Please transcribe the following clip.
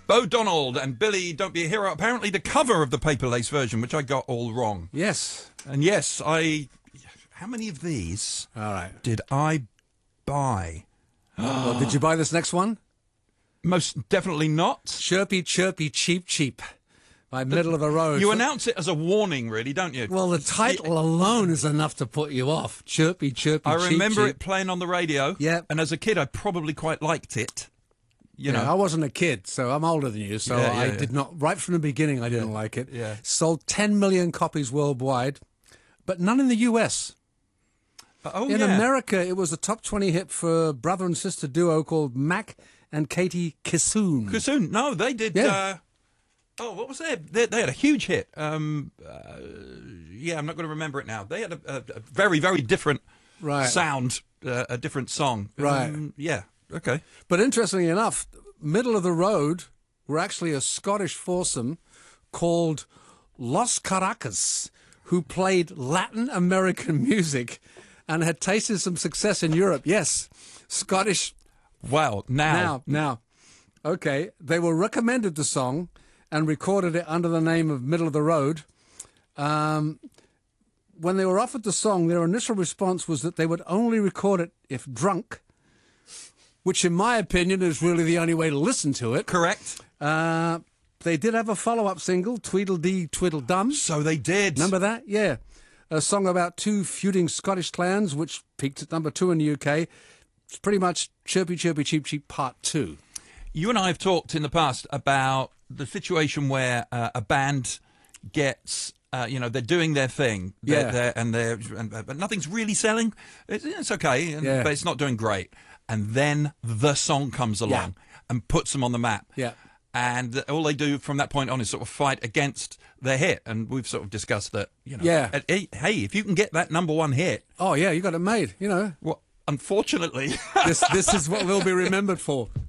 Bo Donald and Billy Don't Be a Hero. Apparently the cover of the Paper Lace version, which I got all wrong. Yes. And yes, how many of these did I buy? Well, did you buy this next one? Most definitely not. Chirpy, Chirpy, Cheep, Cheep by Middle of the Road. You announce it as a warning, really, don't you? Well, the title alone is enough to put you off. Chirpy, Chirpy, Cheep, I remember Cheep. it playing on the radio. Yeah. And as a kid, I probably quite liked it. You know. I wasn't a kid, so I'm older than you, so I did not, right from the beginning, I didn't like it. Yeah. Sold 10 million copies worldwide, but none in the US. In America, it was a top 20 hit for a brother and sister duo called Mac and Katie Kissoon. Kissoon. No, they did. Yeah. What was their? They had a huge hit. I'm not going to remember it now. They had a very, very different sound, a different song. Right. Yeah. Okay. But interestingly enough, Middle of the Road were actually a Scottish foursome called Los Caracas, who played Latin American music and had tasted some success in Europe. Yes, Scottish. Wow. Now. Okay, they were recommended the song and recorded it under the name of Middle of the Road. When they were offered the song, their initial response was that they would only record it if drunk, which in my opinion is really the only way to listen to it. Correct. They did have a follow-up single, Tweedledee Tweedledum. So they did. Remember that? Yeah. A song about two feuding Scottish clans, which peaked at number 2 in the UK. It's pretty much Chirpy, Chirpy, Cheep, Cheep Part 2. You and I have talked in the past about the situation where a band gets... they're doing their thing, but nothing's really selling. It's okay, but it's not doing great. And then the song comes along and puts them on the map. Yeah. And all they do from that point on is sort of fight against their hit. And we've sort of discussed that, hey, if you can get that number one hit. Oh, yeah, you got it made, Well, unfortunately. this is what we'll be remembered for.